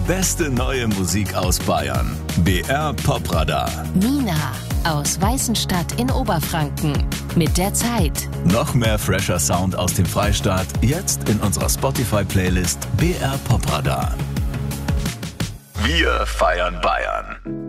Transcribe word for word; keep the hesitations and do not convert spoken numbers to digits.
beste neue Musik aus Bayern. B R Popradar. Nina aus Weißenstadt in Oberfranken. Mit der Zeit. Noch mehr fresher Sound aus dem Freistaat. Jetzt in unserer Spotify-Playlist B R Popradar. Wir feiern Bayern.